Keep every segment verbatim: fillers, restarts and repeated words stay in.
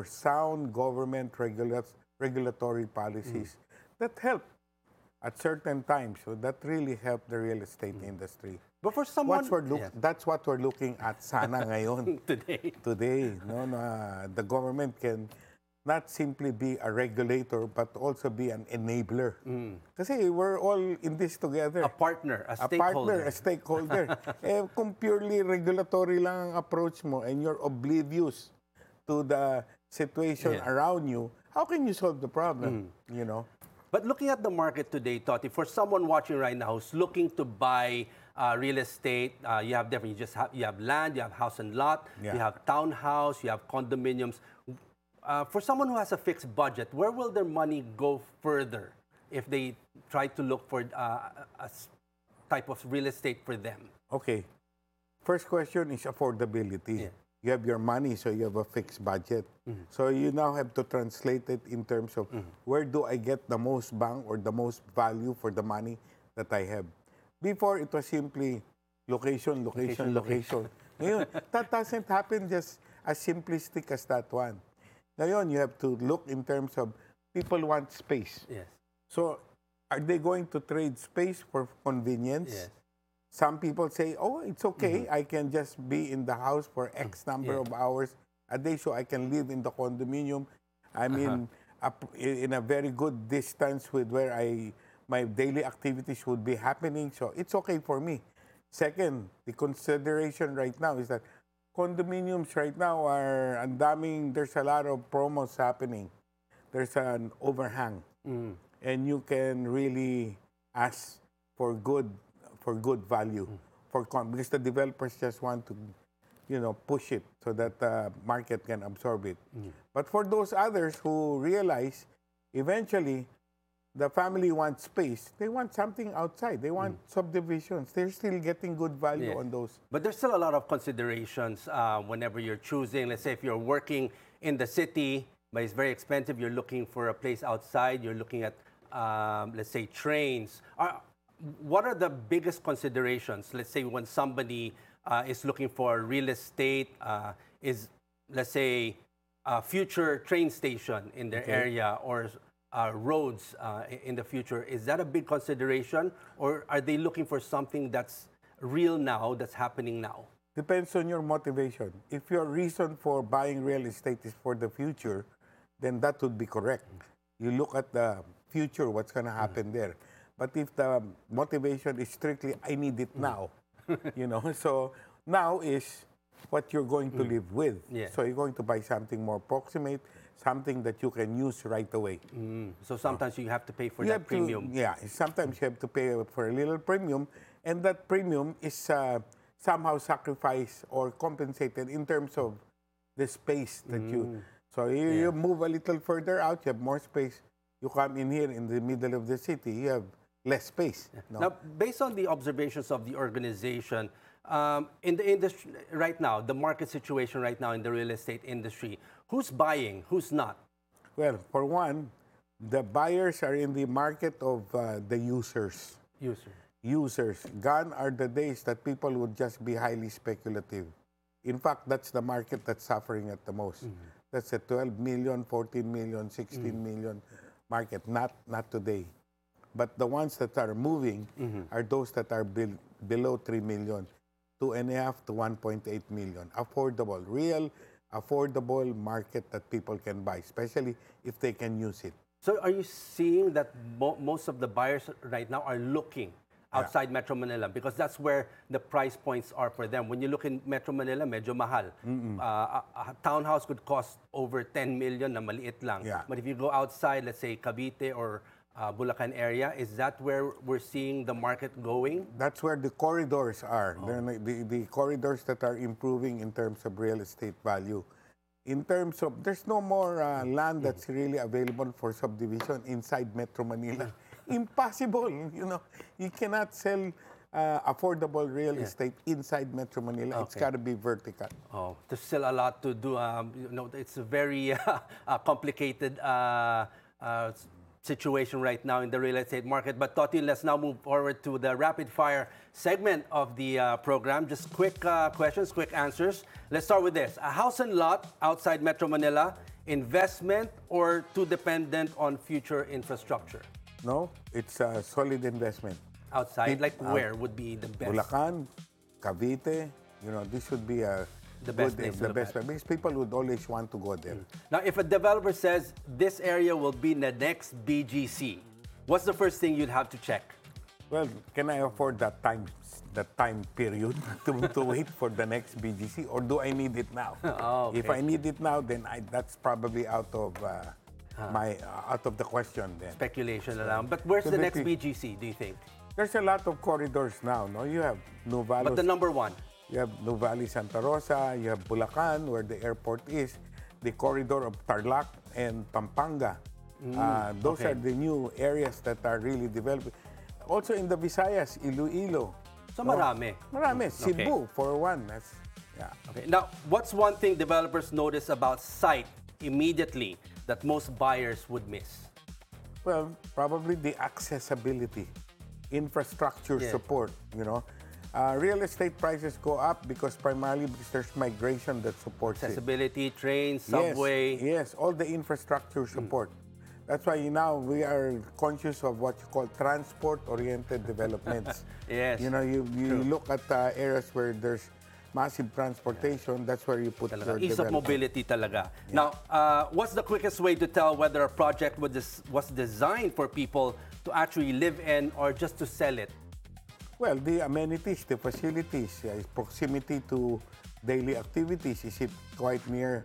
for sound government regula- regulatory policies that help at certain times. So that really helped the real estate industry. But for someone, What's we're look, yes, That's what we're looking at sana ngayon. today, Today, no, na the government can not simply be a regulator but also be an enabler. Kasi we're all in this together. a partner, a A stakeholder. partner, a stakeholder. eh, kung purely regulatory lang ang approach mo and you're oblivious to the situation Yeah. around you, how can you solve the problem? You know? But looking at the market today, Toti, for someone watching right now who's looking to buy uh, real estate, uh, you have different. You just have you have land, you have house and lot, Yeah. you have townhouse, you have condominiums. Uh, for someone who has a fixed budget, where will their money go further if they try to look for uh, a s- type of real estate for them? Okay. First question is affordability. Yeah. You have your money, so you have a fixed budget. So you now have to translate it in terms of where do I get the most bang or the most value for the money that I have. Before, it was simply location, location, location. Ngayon, that doesn't happen just as simplistic as that one. Ngayon, you have to look in terms of people want space. Yes. So are they going to trade space for convenience? Yes. Some people say, oh, it's okay. I can just be in the house for X number Yeah. of hours a day so I can live in the condominium. I'm in, a, in a very good distance with where I my daily activities would be happening. So it's okay for me. Second, the consideration right now is that condominiums right now are, ang daming, there's a lot of promos happening. There's an overhang. And you can really ask for good for good value for con- because the developers just want to you know push it so that the market can absorb it. But for those others who realize eventually the family wants space, they want something outside, they want subdivisions, they're still getting good value Yes. on those. But there's still a lot of considerations uh, whenever you're choosing. Let's say if you're working in the city, but it's very expensive, you're looking for a place outside, you're looking at, um, let's say, trains. Are, what are the biggest considerations? Let's say when somebody uh, is looking for real estate, uh, is, let's say, a future train station in their Okay. area or uh, roads uh, i- in the future. Is that a big consideration? Or are they looking for something that's real now, that's happening now? Depends on your motivation. If your reason for buying real estate is for the future, then that would be correct. You look at the future, what's going to happen there. But if the motivation is strictly, I need it now, you know, so now is what you're going to live with. Yeah. So you're going to buy something more proximate, something that you can use right away. Mm. So sometimes you have to pay for You that have to- premium. yeah, sometimes you have to pay for a little premium, and that premium is uh, somehow sacrificed or compensated in terms of the space that you. So you, Yeah. you move a little further out, you have more space. You come in here in the middle of the city, you have less space. No? Now, based on the observations of the organization, um, in the industry right now, the market situation right now in the real estate industry, who's buying, who's not? Well, for one, the buyers are in the market of uh, the users. User. Users. Gone are the days that people would just be highly speculative. In fact, that's the market that's suffering at the most. That's a twelve million, fourteen million, sixteen million market, not, not today. But the ones that are moving are those that are bil- below three million, two and a half to one point eight million. Affordable, real affordable market that people can buy, especially if they can use it. So are you seeing that mo- most of the buyers right now are looking outside Metro Manila because that's where the price points are for them? When you look in Metro Manila, medyo mahal. Uh, a, a townhouse could cost over ten million na maliit lang. Yeah. But if you go outside, let's say Cavite or uh, Bulacan area, is that where we're seeing the market going? That's where the corridors are. They're like The, the corridors that are improving in terms of real estate value. In terms of, there's no more uh, land that's really available for subdivision inside Metro Manila. Impossible, you know. You cannot sell uh, affordable real estate inside Metro Manila. It's Okay. got to be vertical. Oh, there's still a lot to do. Um, you know, it's a very uh, uh, complicated uh, uh, situation right now in the real estate market. But Toti, let's now move forward to the rapid fire segment of the uh, program. Just quick uh, questions, quick answers. Let's start with this. A house and lot outside Metro Manila investment or too dependent on future infrastructure? No, it's a solid investment. Outside, It- like out- where would be the best? Bulacan, Cavite, you know, this would be a The best good, place to the look best at. because people would always want to go there. Now, if a developer says this area will be the next B G C, what's the first thing you'd have to check? Well, can I afford that time, that time period to, to wait for the next B G C, or do I need it now? Oh, If okay. I need it now, then I, that's probably out of uh, my uh, out of the question. Then Speculation na lang. But where's the next B Definitely. G C, do you think? there's a lot of corridors now. No, you have Nuvalos, But the number one? you have Nuvali Santa Rosa, you have Bulacan, where the airport is, the corridor of Tarlac and Pampanga. Uh, those okay. are the new areas that are really developing. Also in the Visayas, Iloilo. So marami. Marami. Okay. Cebu, for one. That's, yeah. Okay. Now, what's one thing developers notice about site immediately that most buyers would miss? Well, probably the accessibility, infrastructure Yeah. support, you know. Uh, real estate prices go up because primarily because there's migration that supports it. Accessibility, trains, Yes, subway. Yes, all the infrastructure support. That's why now we are conscious of what you call transport-oriented developments. Yes, You know, you, you look at uh, areas where there's massive transportation, that's where you put Talaga. your Ease of development. mobility talaga. Now, uh, what's the quickest way to tell whether a project was, des- was designed for people to actually live in or just to sell it? Well, the amenities, the facilities, uh, proximity to daily activities. Is it quite near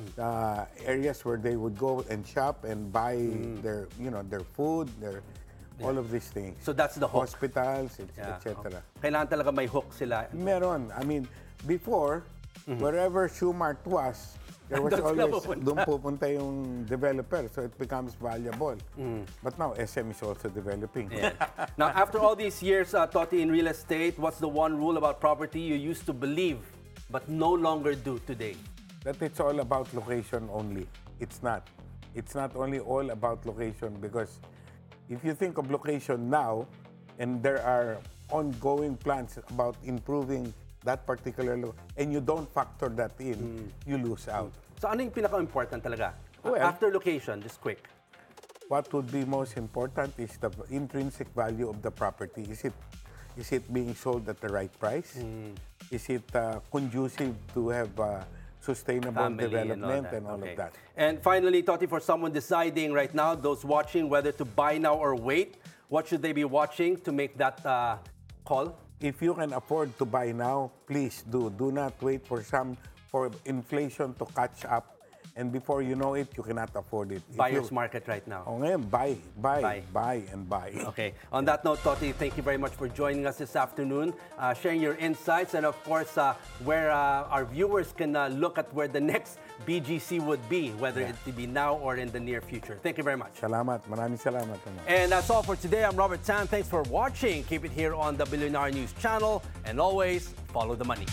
uh, areas where they would go and shop and buy their, you know, their food, their all of these things. So that's the hook. Hospitals, et Yeah, cetera. okay. Kailangan talaga may hook sila. Meron. I mean, before, wherever Shoemart was, there was Doon sila always, pupunta. doon pupunta yung developer, so it becomes valuable. But now, S M is also developing. Yeah. Now, after all these years, uh, Toti, in real estate, what's the one rule about property you used to believe but no longer do today? That it's all about location only. It's not. It's not only all about location because if you think of location now and there are ongoing plans about improving that particular lo- and you don't factor that in, you lose out. So ano yung pinaka-important talaga? Well- After location, just quick. What would be most important is the intrinsic value of the property. Is it is it being sold at the right price? Is it uh, conducive to have uh, sustainable Family development that. and all Okay. of that? And finally, Toti, for someone deciding right now, those watching whether to buy now or wait, what should they be watching to make that uh, call? If you can afford to buy now, please do. Do not wait for some for inflation to catch up, and before you know it, you cannot afford it. If Buyer's you, market right now. Oh, ngayon, buy, buy, Buy. buy, and buy. Okay. On that note, Toti, thank you very much for joining us this afternoon, uh, sharing your insights, and of course, uh, where uh, our viewers can uh, look at where the next B G C would be, whether Yeah. it be now or in the near future. Thank you very much. Salamat. Maraming salamat. Ano. And that's all for today. I'm Robert Tan. Thanks for watching. Keep it here on the Billionaire News channel. And always, follow the money.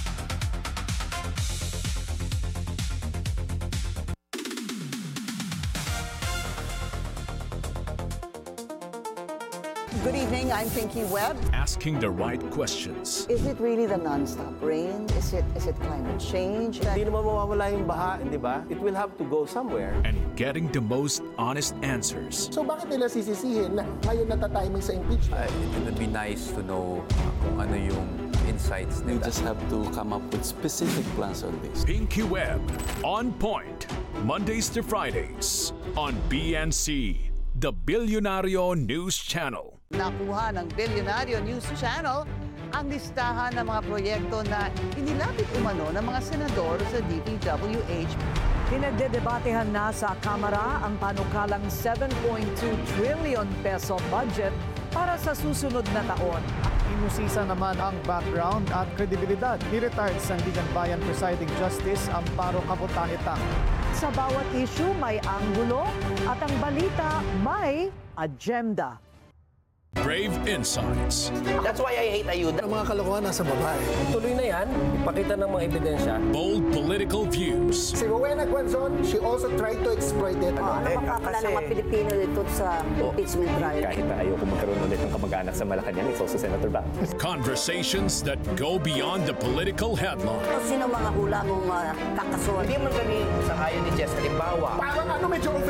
Good evening, I'm Pinky Webb. Asking the right questions. Is it really the non-stop rain? Is it is it climate change? Hindi naman mawawala yung baha, di ba? It will have to go somewhere. And getting the most honest answers. So bakit nila sisisihin na ngayon natatiming sa impeachment? Uh, it would be nice to know uh, kung ano yung insights You nila. just have to come up with specific plans on this. Pinky Web, on point. Mondays to Fridays on B N C, the Billionario News Channel. Nakuha ng Billionario News Channel ang listahan ng mga proyekto na inilapit umano ng mga senador sa D P W H. Pinagdedebatehan na sa Kamara ang panukalang seven point two trillion peso budget para sa susunod na taon. Inusisa naman ang background at kredibilidad ni retired Sandigan Bayan Presiding Justice Amparo Kabutahitang. Sa bawat issue may anggulo at ang balita may agenda. brave insights, That's why I hate ayuda. Ang mga kalokohan nasa babae. Tuloy na yan, ipakita ng mga ebidensya. bold political views, Si Rowena Guanzon, she also tried to exploit it. Napakakala ng mga Pilipino dito sa impeachment trial. Kahit na ayaw ko magkaroon ulit ng kamag-anak sa Malacanang, it's also Senator Bang. conversations that go beyond the political headline. Sino mga hula mong uh, kakasuhan? Hindi man kami sa ayon ni Jess, halimbawa, Parang ano, medyo